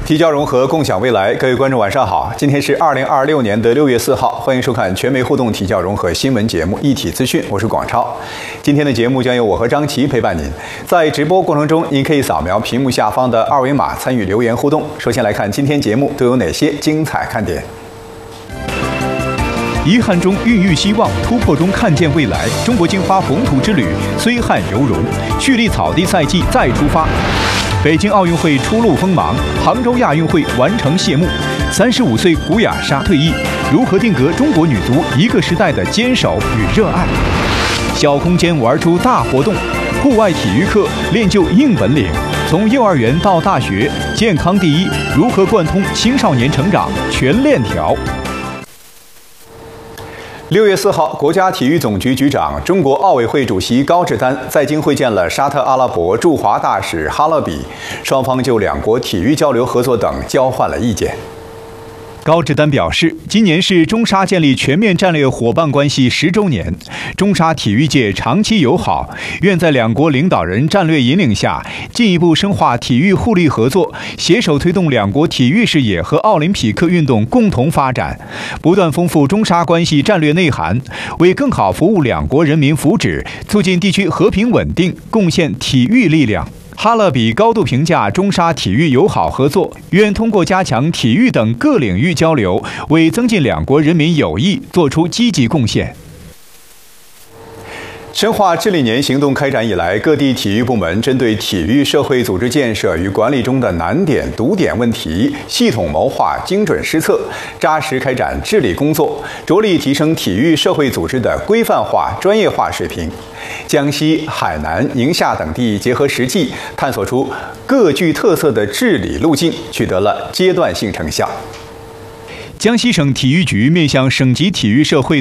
提交融合，共享未来。各位观众，晚上好！今天是2026年的6月4号，欢迎收看全媒互动提交融合新闻节目《一体资讯》，我是广超。今天的节目将由我和张琪陪伴您。在直播过程中，您可以扫描屏幕下方的二维码参与留言互动。首先来看今天节目都有哪些精彩看点。 遗憾中孕育希望，突破中看见未来。中国金花红土之旅虽憾犹荣，蓄力草地赛季再出发。北京奥运会初露锋芒，杭州亚运会完成谢幕。35岁古雅莎退役，如何定格中国女足一个时代的坚守与热爱？小空间玩出大活动，户外体育课练就硬本领。从幼儿园到大学，健康第一，如何贯通青少年成长全链条 6月4号，国家体育总局局长、中国奥委会主席高志丹在京会见了沙特阿拉伯驻华大使哈勒比，双方就两国体育交流合作等交换了意见。 高志丹表示，今年是中沙建立全面战略伙伴关系10周年，中沙体育界长期友好，愿在两国领导人战略引领下，进一步深化体育互利合作，携手推动两国体育事业和奥林匹克运动共同发展，不断丰富中沙关系战略内涵，为更好服务两国人民福祉，促进地区和平稳定，贡献体育力量。哈勒比高度评价中沙体育友好合作，愿通过加强体育等各领域交流，为增进两国人民友谊做出积极贡献。 深化治理年行动开展以来，各地体育部门针对体育社会组织建设与管理中的难点、堵点问题，系统谋划、精准施策，扎实开展治理工作，着力提升体育社会组织的规范化、专业化水平。江西、海南、宁夏等地结合实际，探索出各具特色的治理路径，取得了阶段性成效。 江西省体育局面向省级体育社会